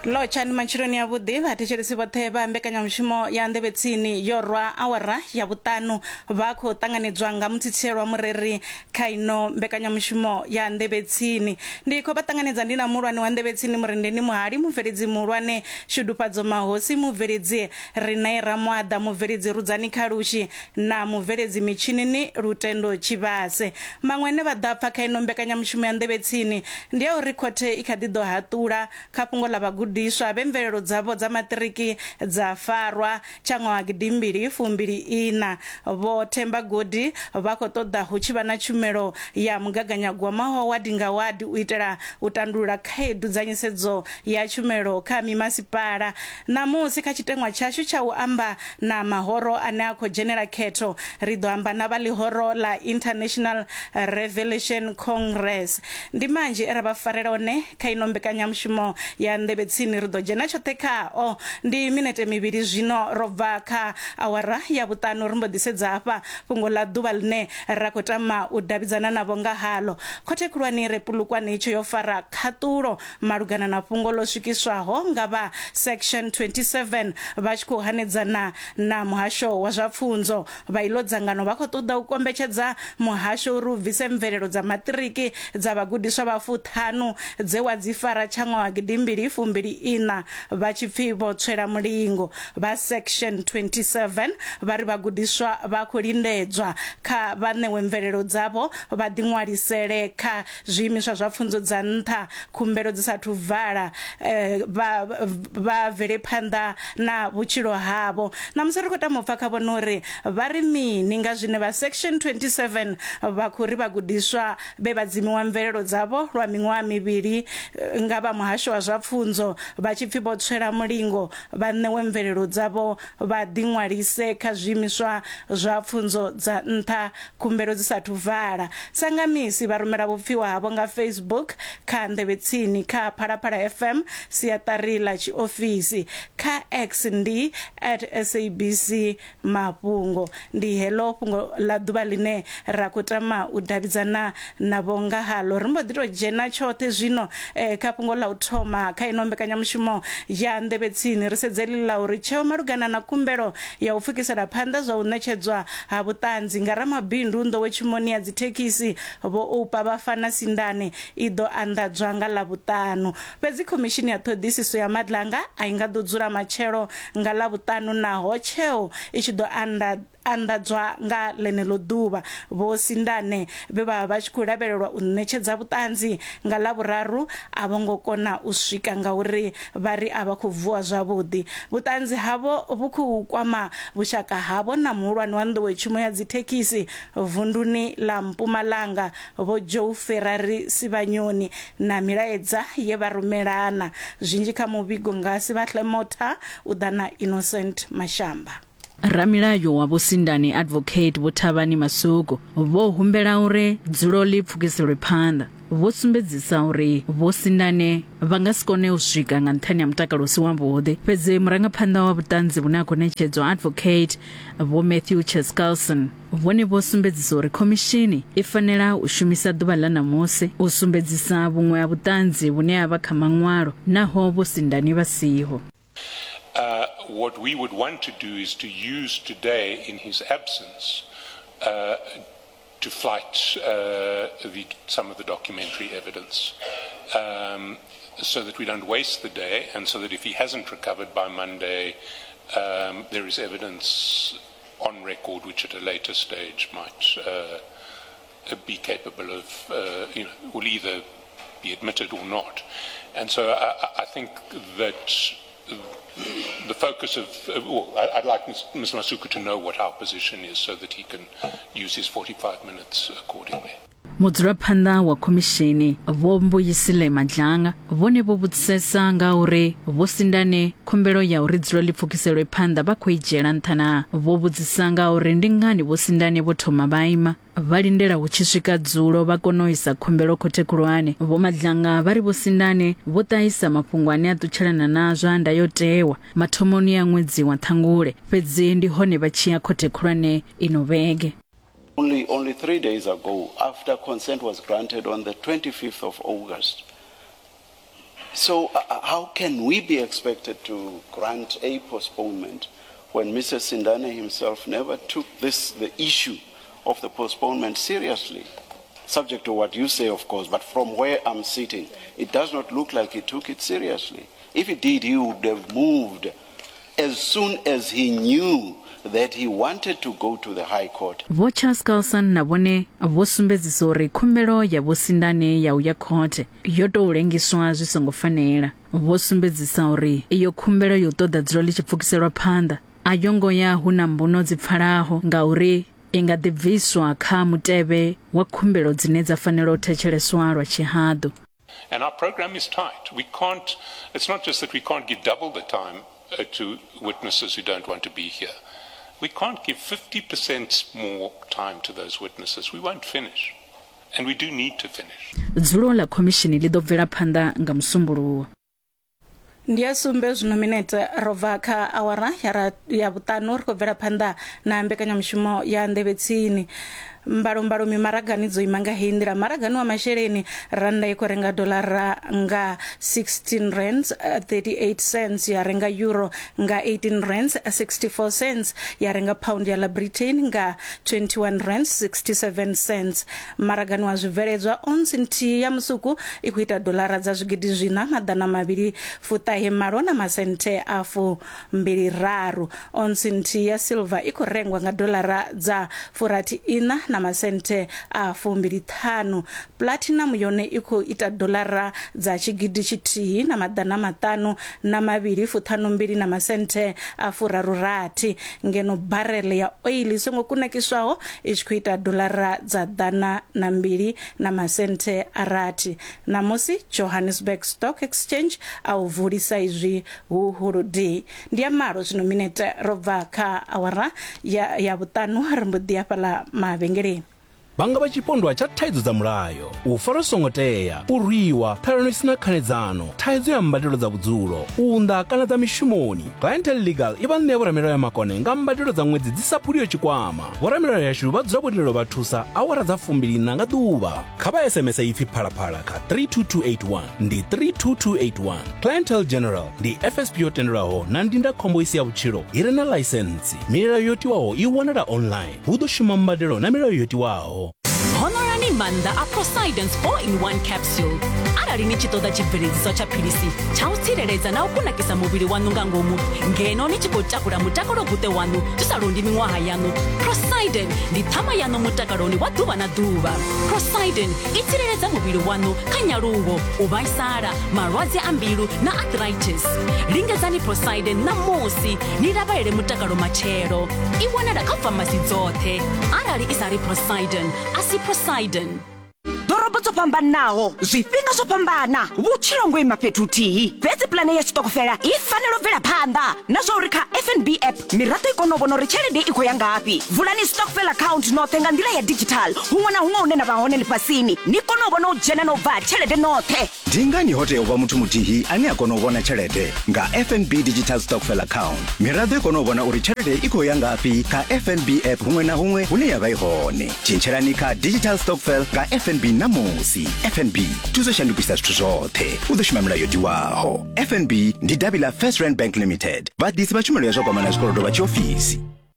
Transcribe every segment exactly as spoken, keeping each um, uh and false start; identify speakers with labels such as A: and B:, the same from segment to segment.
A: Lo chani manchironi ya vudi vatichirisi vote va mbekanyamushumo ya ndevetsini yorwa awara ya vutanu vako tanganedzwa nga mutitselwa mureri kaino mbekanyamushumo ya ndevetsini ndiko batanganedza ndina mulwane wa ndevetsini murendeni muhali mubveredzi mulwane shudupadzo mahosi mubveredzi Rinaira Mwada mubveredzi Rudzani Kalushi na mubveredzi Michinini Rutendo Chivase mangwene vadapfa kaino mbekanyamushumo ya ndevetsini ndiyo rikote ikadido hatura kapungo la bagudiswa bemvelelo dzavo dza matriki dza farwa changwa gidimbiri fumbiri ina vo Themba Godi vako toda huchiva na chumelo ya mugaganyagwama wa wadi nga wadi uitela utandula khaedu dza nyisedzo ya chumelo kha mimasipala namusi kha chitengwa chashu cha uamba na mahoro ane akho general khetho rido amba na vali horo la International Revelation Congress ndi manje era bafarela one kha inombekanyamshumo ya ndevetsini rido jena choteka o ndi minute miviri zvino robva kha awara ya vutano rimbo disedza apa fungo la duva line rakotama udabidzana navo nga halo khothe khulwane repulukwane icho yo fara khatulo malugana na fungo lo swikiswaho nga va section twenty-seven vachiko hanedzana na muhasho wa zwa pfunzo vailodzangano vakho toda u kombetshedza muhasho uri ubvise mvelelo dza matriki dza vagudiswa vafutanu dzewa dzifara changwa wa gidimbiri fumbiri ina vachipfivo tswela mulingo va section twenty-seven vari vagudiswa vakulindedzwa kha vanewe mvelelo dzavo vadinwalisele kha zwiimiswa zwa pfunzo dza ntha khumbelo dzisathu vala eh, va va vele phanda na vutshilo havo na musarikota mopfa kha vonori vari mini nga zwine va section twenty-seven vakuri vagudiswa be vadzimiwa mvelelo dzavo lwa miṅwaha mivhili nga va muhasho wa zwa pfunzo vachipfivo tswela mulingo vanewe mvelelo dzavo vadinwalise kha zwiimiswa zwa pfunzo dza ntha khumbelo dzisathu vala sangamisi varumela vupfiwa havo nga Facebook kha ndevetsini kha Phalaphala F M siatari la chiofisi kha X ndi at S A B C Mafhungo ndi hello fungo la duva line rakutama udabidzana navo nga halo rimbo dito jena chote zvino eh, kha fungo la uthoma kha inombekanyamshumo ya ndevetsini risedzela uri cheo malugana na khumbelo ya ufukisela phanda zwa u netshedzwa ha vhutanzi nga ramabindu ndo wechimoni ya dzithekisi vo upa vafana sindane ido andadzwa nga la vhutanu fhedzi khomishini ya ṱhoḓisiso ya madlanga a inga ḓo dzula matshelo nga la vhutanu naho tsheo i tshi ḓo anda andadzwa nga lenelo ḓuvha vo sindane vhe vha vha tshi khou lavhelelwa u ṋetshedza vhutanzi nga la vhuraru a vho ngo kona u swika nga uri vhari a vha khou vuwa zwavhuḓi vhutanzi havho vhu khou kwama vhushaka havho na muhulwane wa nḓowetshumo ya dzithekisi vunduni la Mpumalanga vo Joe Ferrari Sivanyoni na milaedza ye vha rumelana zwinzhi kha muvhigo nga Sibahle Mota u dana Innocent Mashamba.
B: Ramilayo wa vosindani advocate Vothavani Masuku vo humbela uri dzulo li pfukiselwe phanda vo sumbedzisa uri vosindane va nga si kone u swika nga nṱhani ya mutakalo si wavhuḓi fhedzi murangaphanḓa wa vhutanzi vhune a khou ṋetshedzwa advocate vo Matthew Cheskalson vhone vo sumbedzisa uri khomishini i fanela u shumisa ḓuvha ḽa ṋamusi u sumbedzisa vhuṅwe ha vhutanzi vhune ha vha kha maṅwalo naho vosindani vha siho.
C: Uh, what we would want to do is to use today in his absence uh, to flight uh, the, some of the documentary evidence um, so that we don't waste the day and so that if he hasn't recovered by Monday, um, there is evidence on record which at a later stage might uh, be capable of, uh, you know, will either be admitted or not. And so I, I think that the focus of, uh, well, I'd like Mister Masuku to know what our position is so that he can use his forty-five minutes accordingly.
B: Mudzulaphanḓa wa khomishini vo Mbuyisile Madlanga vhone vo vhudzisesa nga uri vosindane khumbelo ya uri dzulo li pfukiselwe phanḓa vha khou i dzhiela nṱha na vo vhudzisa nga uri ndi ngani vosindane vo thoma vha ima vha lindela hu tshi swika dzulo vha kona u isa khumbelo khothe khulwane vo Madlanga vha ri vosindane vo ṱahisa mafhungo ane a ṱutshelana na zwa ndayotewa mathomoni ya ṅwedzi wa Ṱhangule fhedzi ndi hone vha tshi ya khothe khulwane ino vhege.
D: Only, only three days ago, after consent was granted on the twenty-fifth of August, So uh, how can we be expected to grant a postponement when Mister Sindane himself never took this, the issue of the postponement seriously? Subject to what you say, of course, but from where I'm sitting, it does not look like he took it seriously. If he did, he would have moved as soon as he knew that he wanted to go to the High Court.
B: Vo Charles Carlson na vone vo sumbedzisa uri khumbelo ya vo Sindane ya uya court yo to lengiswa zwi songo fanela. Vo sumbedzisa uri iyo khumbelo yo ṱoḓa dzulo ḽi tshi pfukiselwa phanḓa a yongo ya huna mbuno dzi pfalaho nga uri inga ḓibviswa kha mutevhe wa khumbelo dzine dza fanela u thetsheleswa lwa tshihaḓu.
C: And our program is tight. We can't, it's not just that we can't give double the time uh, to witnesses who don't want to be here. We can't give fifty percent more time to those witnesses. We won't finish. And we do need to finish.
B: Dzulo la commission ḽi ḓo bvela phanḓa nga musumbuluwo.
A: Ndi a sumbe zwino minete rova kha awara ya ya vhuṱanu ri khou bvela phanḓa na mbekanyamushumo ya nḓevhetsini. Mbalombalo mimaragani dzo ima nga heyi nḓila. Maragani wa masheleni randa i khou renga dolara nga sixteen rands thirty-eight cents, ya renga euro nga eighteen rands sixty-four cents, ya renga pound ya la Britain nga twenty-one rands sixty-seven cents. Maragani wa zwibveledzwa ons nthihi ya musuku i khou ita dolara dza zwigidi zwina maḓana mavhili fuṱahe malo na masente a fu mbili raru. Ons nthihi ya silver i khou rengwa nga dolara dza furathi ina na masente a fumbili thanu. Platinum yone iko ita dolara za chigidi chitihi na maḓana maṱanu na mavhili fuṱhanu mbili na masente a furaru rathi. Ngeno barrel ya oil songo kunakiswaho ichiko ita dolara za ḓana na mbili na masente a rathi. Namusi Johannesburg Stock Exchange au vulisa izwi hu hurudi. Ndiya maro zwino minete robva kha awara ya ya vhuṱanu ri mbo ḓi afhala mavhengeleni.
E: Vhanga vha tshipondwa tsha thaidzo dza mulayo, u fara songo tea, u rwiwa, ṱhalano isina khanedzano, thaidzo ya mbadelo dza vhudzulo, u nda kana dza mishumoni. Clientele Legal i vha ṋea vhoramelayo ya makone nga mbadelo dza ṅwedzi dzi sa phuliho tshikwama. Vhoramelayo yashu vha dzula vho vha thusa awara dza fumbili na nga ḓuvha. Kha vha S M S ipfi phalaphala kha three two two eight one ndi three two two eight one. Clientele General ndi F S P yo tendelwaho na ndindakhombo isi ya vhutshilo i re na ḽaisentsi. Milayo yo tiwaho i wanala online. Hu ḓo shuma mbadelo na milayo yo tiwaho.
F: Honorani Manda a Poseidon's four in one capsule. Arali ni chitoda chibveredziso cha philisi cha u tsireledza na u kunakisa muvhili wanu nga ngomu. Ngeno ni tshi khou takula mutakalo guṱe wanu tisalondi miṅwaha yanu. Poseidon ndi ṱhama yanu mutakaloni wa ḓuvha na ḓuvha. Poseidon i tsireledza muvhili wanu kha nyaluwo, u vhaisala, malwadze a mbilu na arthritis. Lingedzani Poseidon na musi ni lavhelele mutakalo matshelo. I wanala kha famasi dzoṱhe. Arali isari Poseidon, asi Poseidon.
G: Dorobo dzo fhambanaho, zwifhinga zwo fhambana, vhutshilo ngo ima fhethu huthihi. Fhedzi puḽane ya tshiṱokofela i fanela u bvela phanḓa na zwa uri kha F N B app miraḓo i kona u vhona uri tshelede i khou ya ngafhi. Vulani stokvel account noṱhe nga nḓila ya digital, huṅwe na huṅwe hune na vha hone ḽifhasini. Ni kona u vhona u dzhena na u bva tshelede noṱhe.
H: Ndi ngani ho tea u vha muthu muthihi ane a kona u vhona tshelede nga F N B digital stokvel account? Miraḓo i kona u vhona uri tshelede i khou ya ngafhi kha F N B app huṅwe na huṅwe hune ya vha i hone. Tshintshelani kha digital stokvel nga F N B namusi. F N B thuso shandukisa zwithu zwoṱhe. U ḓo shuma milayo tiwaho. F N B ndi davhi ḽa First Rand Bank Limited. Vhaḓisi vha tshumelo ya zwa kwamana zwikolodo vha tshiofisi.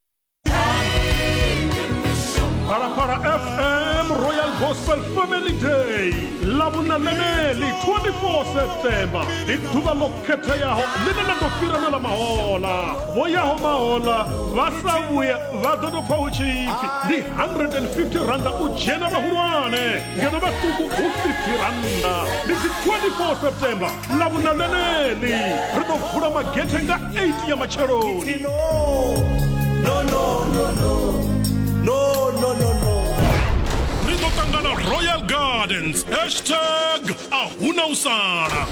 I: Parapara F M Royal Gospel Family Day. Labuna Leneli twenty-four September. Di ḓuvha ḽo khetheaho ḽine ḽa ḓo fhira na ḽa mahoḽa. Vho yaho mahoḽa vha sa vhuya vha ḓo tou pfa hu tshipfi ndi one hundred fifty randa u dzhena vhahulwane. Ngeno vhaṱuku hu fifty randa. Ndi dzi twenty-four September. Labuna Leneli ri ḓo vula magethe nga eight ya matsheloni.
J: No, no, no, no. No, no, no, no.
I: Rido Tangana Royal Gardens. Hashtag Ahuna Usara.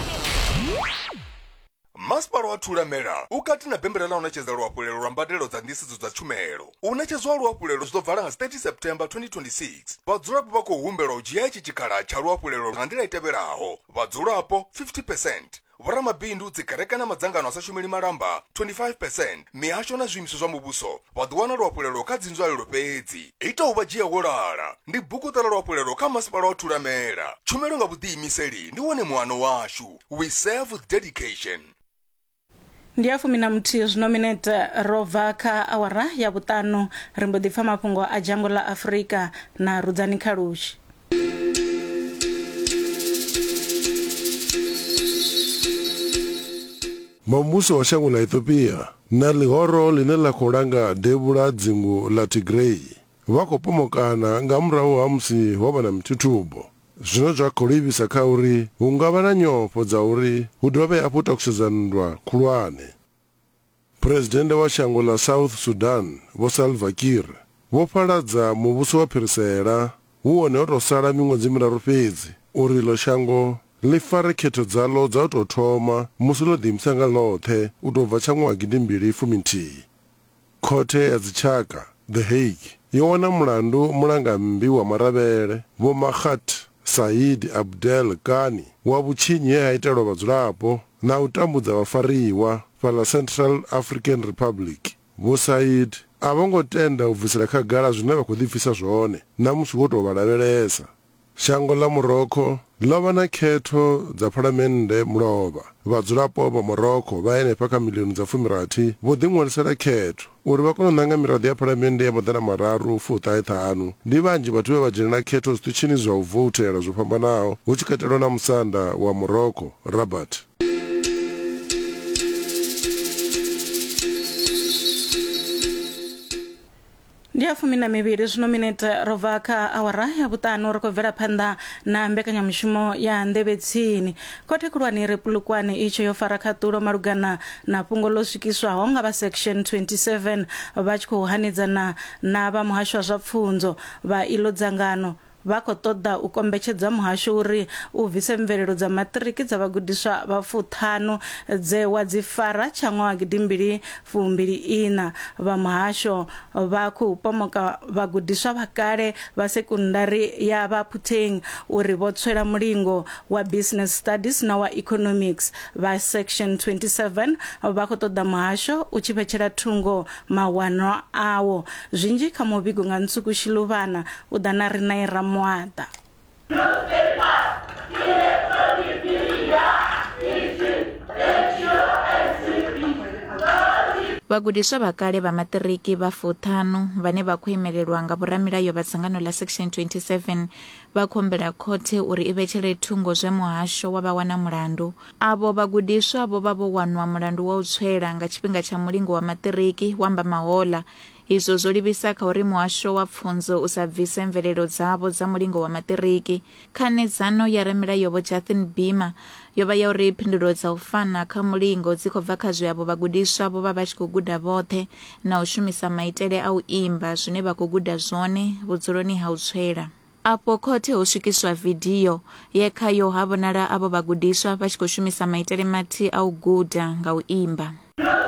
J: Masipala wa Thulamela ukati na bembela la unacheza luapulelo lwa mbadelo dza ndisidzo dza tshumelo. Unachezwa luapulelo zwi ḓo vala nga thirty September twenty twenty-six. Vhadzulapo vha khou humbelwa u dzhia itshi tshikhala tsha luapulelo nga nḓila i tevhelaho. Vhadzulapo fifty percent, vhoramabindu dzikereke na madzangano asashumeli malamba twenty-five percent mihasho na zwiimiswa zwa muvhuso vha ḓi wana luhafhulelo kha dzinzwalelo fhedzi ita u vha dzhia wo lala ndi bukuṱa luhafhulelo kha masipala wa Thulamela tshumelo nga vhuḓiimiseli ndi wone muhano washu we serve with dedication.
A: ndi a fumi na muthihi zwino minete rova kha awara ya vhuṱanu ri mbo ḓi pfa mafhungo a dzhango ḽa Afrika na Rudzani Khalushi.
K: Muvhuso wa shango la Ethiopia na ḽihoro ḽine ḽa khou langa devhula dzingu ḽa Tigray vha khou pomokana nga murahu ha musi ho vha na mithuthubo zwino zwa khou livhisa kha uri hu nga vha na nyofho dza uri hu dovhe hafhu takusedzwa nndwa khulwane. Phuresidennde wa shango la South Sudan Vho Salva Kiir vho phaladza muvhuso wa phirisela hu wone ho tou sala miṅwedzi miraru fhedzi uri ḽo shango ḽi fare khetho dzaḽo dza u tou thoma musi ḽo ḓiimisa nga ḽoṱhe u tou bva tsha ṅwaha gidimbili fumi nthihi. Khothe ya dzitshaka The Hague yo wana mulandu mulangambi wa maravhele Vho Mahat Said Abdel Ghani wa vhutshinyi he ha itelwa vhadzulapo na u tambudza vhafariwa fhaḽa Central African Republic. Vho Said a vho ngo tenda u bvisela khagala zwine vha khou ḓipfisa zwone na musi wo tou vha lavhelesa. Shango la Morocco ḽo vha na khetho dza phalamennde mulovha. Vhadzulapo vha Morocco vha henefha kha miḽioni dza fumirathi vho ḓiṅwalisela khetho uri vha kone u ṋanga miraḓo ya phalamennde ya maḓana mararu fuṱahe ṱhanu. Ndi vhanzhi vhathu vhe vha dzhenela khetho zwiṱitshini zwa u voutela zwo fhambanaho hu tshi katelwa na musanda wa Morocco, Rabat.
A: ndi a fumi na mivhili zwino minete rova kha awara ya vhuṱanu ri khou bvela phanḓa na mbekanyamushumo ya nḓevhetsini. Khothe khulwane ri Polokwane itsho yo fara khaṱulo malugana na fhungo ḽo swikiswaho nga vha section twenty-seven vha tshi khou hanedzana na vha muhasho wa zwa pfunzo vha iḽo dzangano vha khou ṱoḓa u kombetshedza muhasho uri u bvise mvelelo dza maṱiriki dza vhagudiswa vha fuṱhanu dze wa dzi fara tsha ṅwaha gidimbili fumbili ina. Vha muhasho vha khou pomoka vhagudiswa vha kale vha sekondari ya vha Phuteng uri vho tswela mulingo wa business studies na wa economics. Vha section twenty-seven vha khou ṱoḓa muhasho u tshi vhetshela thungo mawanwa awo zwinzhi kha muvhigo nga Nsuku Shiluvana u ḓa na rina i Ram Mwata.
L: Vhagudiswa vha kale vha maṱiriki vha fuṱhanu vhane vha khou imelelwa nga vhoramilayo vha dzangano ḽa section twenty-seven vha khou humbela khothe uri i vhetshele thungo zwe muhasho wa vha wana mulandu. Avho vhagudiswa vho vha vho wanwa mulandu wa u tswela nga tshifhinga tsha mulingo wa maṱiriki wa Mbamahoḽa. Izwo zwo livhisa kha uri muhasho wa pfunzo u sa bvise mvelelo dzavho dza mulingo wa maṱiriki. Khanedzano ya ramilayo Vho Justin Bima yo vha ya uri phindulo dza u fana kha mulingo dzi khou bva kha zwe avho vhagudiswa vho vha vha tshi khou guda vhoṱhe na u shumisa maitele a u imba zwine vha khou guda zwone vhudzuloni ha u tswela. Afho khothe ho swikiswa vidio ye khayo ha vhonala avho vhagudiswa vha tshi khou shumisa maitele mathihi a u guda nga u imba.